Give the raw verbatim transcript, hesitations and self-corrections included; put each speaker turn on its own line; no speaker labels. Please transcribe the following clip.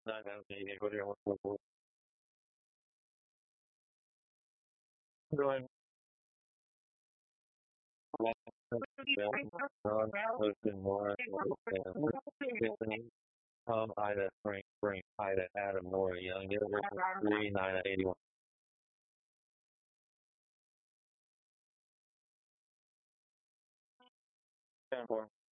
nine nine eight eight one four four. Go ahead. Ron, Ocean, Nora, Tiffany, Tom, Ida, Frank, Frank, Ida, Adam, Nora, Young, three, nine, eighty-one. ten four.